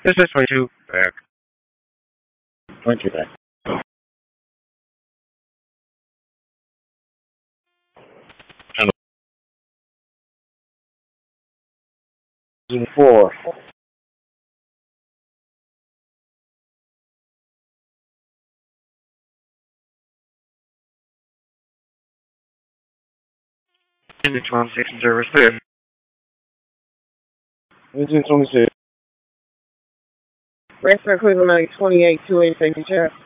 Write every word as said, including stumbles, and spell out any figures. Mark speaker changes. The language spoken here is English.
Speaker 1: This is twenty-two back.
Speaker 2: twenty back. Four.
Speaker 1: Engine twenty-six in service clear.
Speaker 2: Engine twenty-six.
Speaker 3: Rest for Cleveland twenty-eight, two eighty, safety check.